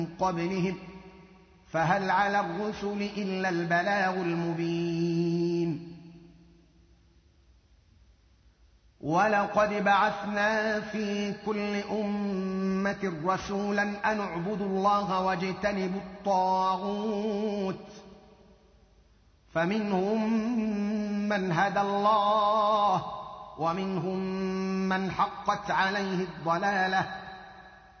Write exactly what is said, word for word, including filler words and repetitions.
قبلهم فهل على الرسل إلا البلاغ المبين. ولقد بعثنا في كل أمة رسولا أن اعبدوا الله واجتنبوا الطاغوت فمنهم من هدى الله ومنهم من حقت عليه الضلالة